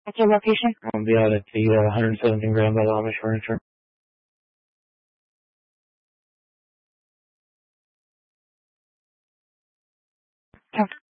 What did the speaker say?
What's your location? I'll be out at the 117 Grand by the Amish Furniture. Okay.